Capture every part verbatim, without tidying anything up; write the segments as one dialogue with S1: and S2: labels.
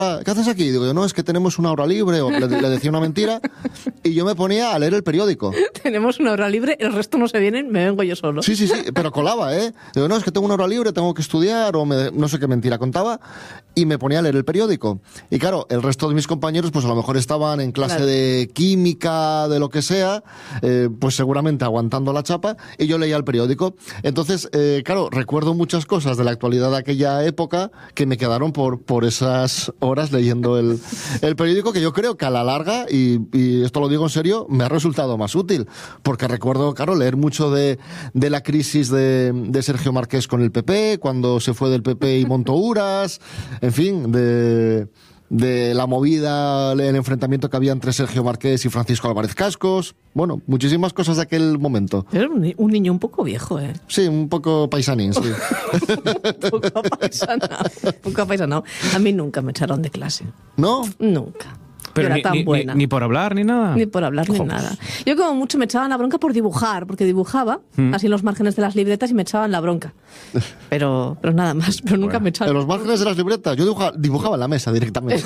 S1: ¿qué haces aquí? Digo yo, no, es que tenemos una hora libre, o le, le decía una mentira, y yo me ponía a leer el periódico.
S2: Tenemos una hora libre, el resto no se vienen, me vengo yo solo.
S1: Sí, sí, sí, pero colaba, ¿eh? Digo, no, es que tengo una hora libre, tengo que estudiar, o me, no sé qué mentira contaba, y me ponía a leer el periódico. Y claro, el resto de mis compañeros, pues a lo mejor estaban en clase claro. de química, de lo que sea, eh, pues seguramente aguantando la chapa, y yo leía el periódico. Entonces, eh, claro, recuerdo muchas cosas de la actualidad de aquella época que me quedaron por, por esas horas leyendo el, el periódico, que yo creo que a la larga, y, y esto lo digo en serio, me ha resultado más útil, porque recuerdo, claro, leer mucho de, de la crisis de, de Sergio Marqués con el P P, cuando se fue del P P y montó Uras, en fin, de... de la movida, el enfrentamiento que había entre Sergio Marqués y Francisco Álvarez Cascos. Bueno, muchísimas cosas de aquel momento.
S2: Era un, un niño un poco viejo, ¿eh?
S1: Sí, un poco paisanín, sí.
S2: un poco paisanao, un poco paisanao. A mí nunca me echaron de clase.
S1: ¿No?
S2: Nunca.
S3: Pero
S2: era
S3: ni,
S2: tan
S3: ni,
S2: buena.
S3: Ni, ni por hablar ni nada.
S2: Ni por hablar
S3: Joder.
S2: ni nada. Yo como mucho me echaban la bronca por dibujar, porque dibujaba mm. así en los márgenes de las libretas y me echaban la bronca. Pero, pero nada más, pero nunca
S3: bueno.
S2: me echaban.
S1: En los márgenes de las libretas, yo dibujaba, dibujaba en la mesa directamente.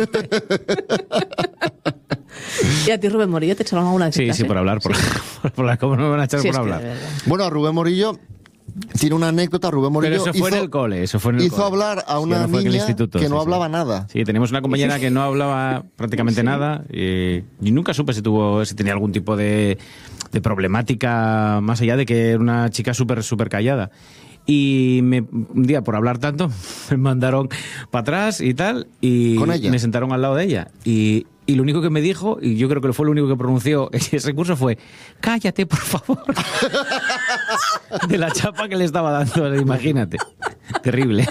S2: ¿Y a ti, Rubén Morillo, te echaron alguna vez
S3: Sí,
S2: clase?
S3: sí, por hablar. Por, sí. por la, ¿Cómo no me van a echar
S2: sí,
S3: por
S2: es
S3: hablar?
S2: Que,
S1: bueno, a Rubén Morillo... Tiene una anécdota, Rubén Morillo.
S3: Pero eso fue
S1: hizo,
S3: en el cole, eso fue en el
S1: hizo
S3: cole.
S1: hablar a una
S3: sí, no
S1: niña
S3: instituto,
S1: que no
S3: sí,
S1: hablaba
S3: sí.
S1: nada.
S3: Sí, teníamos una compañera que no hablaba prácticamente
S2: sí.
S3: nada y, y nunca supe si tuvo, si tenía algún tipo de, de problemática más allá de que era una chica súper, súper callada. Y me, un día, por hablar tanto, me mandaron para atrás y tal, y
S1: ¿Con ella?
S3: me sentaron al lado de ella. Y, y lo único que me dijo, y yo creo que fue lo único que pronunció ese curso, fue: cállate, por favor. De la chapa que le estaba dando, imagínate. Terrible.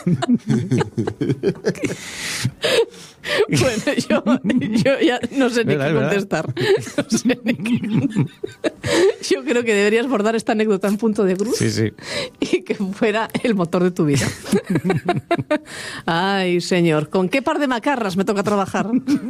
S2: Bueno, yo, yo ya no sé ni
S3: ¿verdad,
S2: qué contestar. No sé ni qué... Yo creo que deberías bordar esta anécdota en punto de cruz
S3: Sí, sí.
S2: y que fuera el motor de tu vida. Ay, señor, ¿con qué par de macarras me toca trabajar?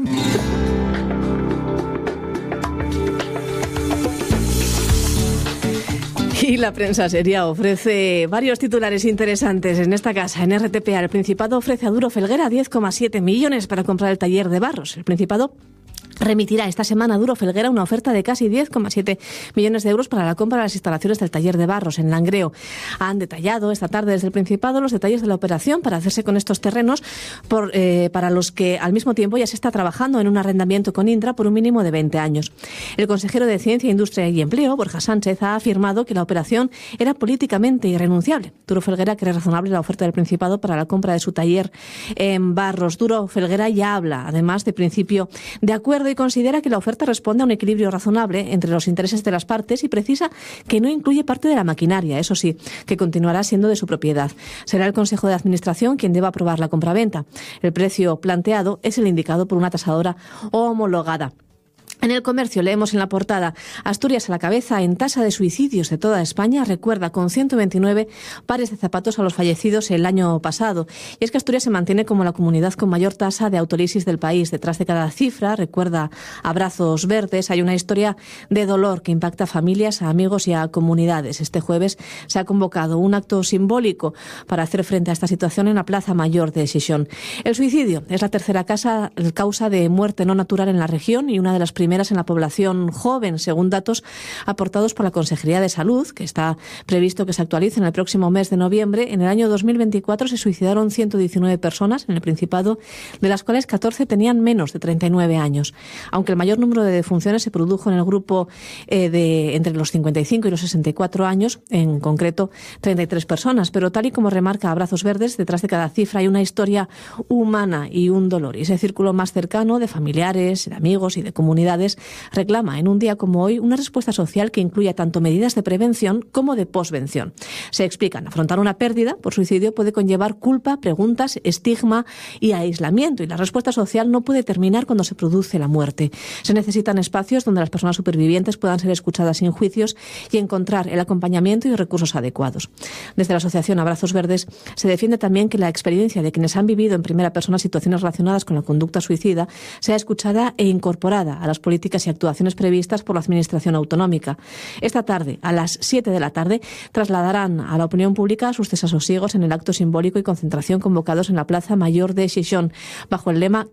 S2: Y la prensa seria ofrece varios titulares interesantes en esta casa. En R T P A, el Principado ofrece a Duro Felguera diez coma siete millones para comprar el taller de Barros. El Principado remitirá esta semana a Duro Felguera una oferta de casi diez coma siete millones de euros para la compra de las instalaciones del taller de Barros en Langreo. Han detallado esta tarde desde el Principado los detalles de la operación para hacerse con estos terrenos por, eh, para los que al mismo tiempo ya se está trabajando en un arrendamiento con Indra por un mínimo de veinte años. El consejero de Ciencia, Industria y Empleo, Borja Sánchez, ha afirmado que la operación era políticamente irrenunciable. Duro Felguera cree razonable la oferta del Principado para la compra de su taller en Barros. Duro Felguera ya habla, además, de principio de acuerdo y considera que la oferta responde a un equilibrio razonable entre los intereses de las partes y precisa que no incluye parte de la maquinaria, eso sí, que continuará siendo de su propiedad. Será el Consejo de Administración quien deba aprobar la compraventa. El precio planteado es el indicado por una tasadora homologada. En El Comercio leemos en la portada: Asturias a la cabeza en tasa de suicidios de toda España, recuerda con ciento veintinueve pares de zapatos a los fallecidos el año pasado. Y es que Asturias se mantiene como la comunidad con mayor tasa de autolisis del país. Detrás de cada cifra, recuerda Abrazos Verdes, hay una historia de dolor que impacta a familias, a amigos y a comunidades. Este jueves se ha convocado un acto simbólico para hacer frente a esta situación en la Plaza Mayor de Xixón. El suicidio es la tercera causa, causa de muerte no natural en la región y una de las primeras en la población joven, según datos aportados por la Consejería de Salud, que está previsto que se actualicen el próximo mes de noviembre. En el año dos mil veinticuatro se suicidaron ciento diecinueve personas en el Principado, de las cuales catorce tenían menos de treinta y nueve años. Aunque el mayor número de defunciones se produjo en el grupo eh, de entre los cincuenta y cinco y los sesenta y cuatro años, en concreto treinta y tres personas. Pero tal y como remarca Abrazos Verdes, detrás de cada cifra hay una historia humana y un dolor. Y ese círculo más cercano de familiares, de amigos y de comunidades reclama en un día como hoy una respuesta social que incluya tanto medidas de prevención como de posvención. Se explican: afrontar una pérdida por suicidio puede conllevar culpa, preguntas, estigma y aislamiento, y la respuesta social no puede terminar cuando se produce la muerte. Se necesitan espacios donde las personas supervivientes puedan ser escuchadas sin juicios y encontrar el acompañamiento y recursos adecuados. Desde la Asociación Abrazos Verdes se defiende también que la experiencia de quienes han vivido en primera persona situaciones relacionadas con la conducta suicida sea escuchada e incorporada a las políticas políticas y actuaciones previstas por la Administración autonómica. Esta tarde, a las siete de la tarde, trasladarán a la opinión pública sus desasosiegos en el acto simbólico y concentración convocados en la Plaza Mayor de Xixón, bajo el lema